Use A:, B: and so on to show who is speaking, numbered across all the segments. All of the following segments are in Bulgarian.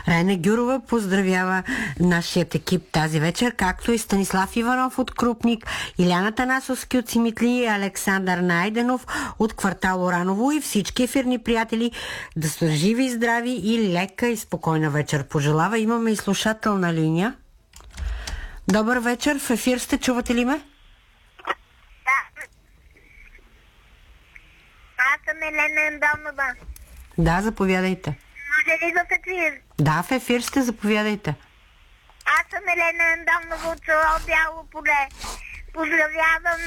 A: Райна Гюрова поздравява нашият екип тази вечер, както и Станислав Иванов от Крупник, Иляна Танасовски от Симитли, Александър Найденов от квартал Ораново и всички ефирни приятели да са живи и здрави и лека и спокойна вечер пожелава. Имаме и слушателна линия. Добър вечер, в ефир сте, чувате ли ме?
B: Да. Аз съм Елена Андонова.
A: Да, заповядайте.
B: Може ли да в ефир?
A: Да, в ефир сте, заповядайте.
B: Аз съм Елена Андонова от село Бяло поле. Поздравявам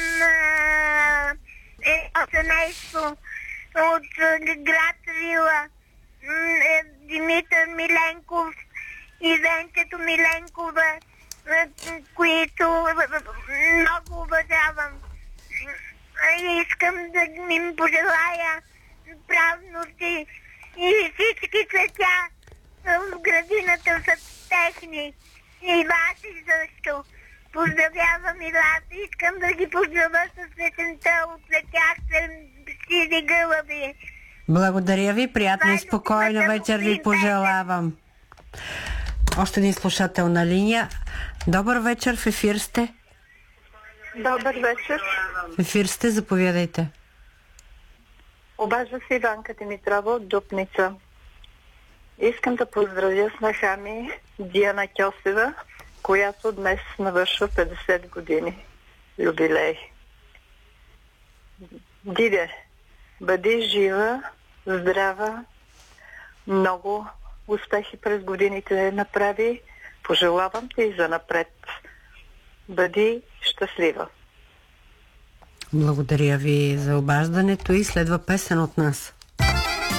B: семейство от град Рила. Димитър Миленков и Венчето Миленкова, които много уважавам. Искам да им пожелая правности и всички цветя в градината са техни. И ваши също. Поздравявам и вас. Искам да ги поздравя с песента от летящите сиви гълъби.
A: Благодаря ви, приятна и спокойна вечер ви пожелавам. Още един слушател на линия. Добър вечер, в ефир сте.
C: Добър вечер.
A: В ефир сте, заповядайте.
C: Обажда се Иванка Димитрова от Дупница. Искам да поздравя снаха ми Диана Кьосева, която днес навършва 50 години юбилей. Диде, бъди жива, здрава, много успехи през годините направи. Пожелавам ти и занапред. Бъди щастлива.
A: Благодаря ви за обаждането и следва песен от нас.